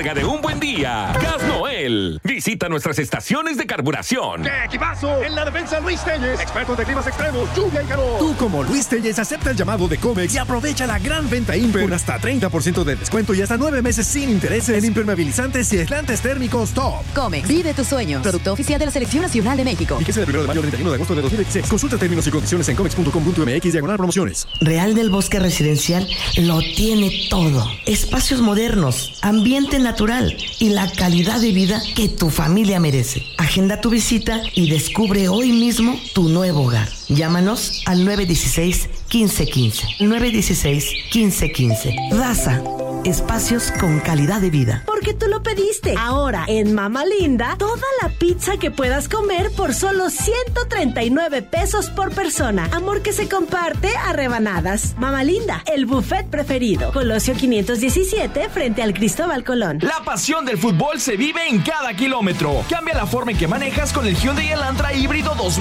recarga de un buen día. Gas Noel. Visita nuestras estaciones de carburación. ¡Qué equipazo! En la defensa, Luis Telles, expertos de climas extremos, lluvia y calor. Tú, como Luis Telles, acepta el llamado de Comex y aprovecha la gran venta Imper con hasta 30% de descuento y hasta 9 meses sin intereses en impermeabilizantes y aislantes térmicos Top. Comex, vive tus sueños. Producto oficial de la Selección Nacional de México. Fíjese del 1 de mayo al 31 de agosto de 2016. Consulta términos y condiciones en comex.com.mx/promociones. Real del Bosque Residencial lo tiene todo. Espacios modernos, ambiente natural y la calidad de vida que tu familia merece. Agenda tu visita y descubre hoy mismo tu nuevo hogar. Llámanos al 916-1515. 916-1515. Daza. Espacios con calidad de vida. Porque tú lo pediste. Ahora, en Mama Linda, toda la pizza que puedas comer por solo 139 pesos por persona. Amor que se comparte a rebanadas. Mama Linda, el buffet preferido. Colosio 517 frente al Cristóbal Colón. La pasión del fútbol se vive en cada kilómetro. Cambia la forma en que manejas con el Hyundai Elantra híbrido 2000.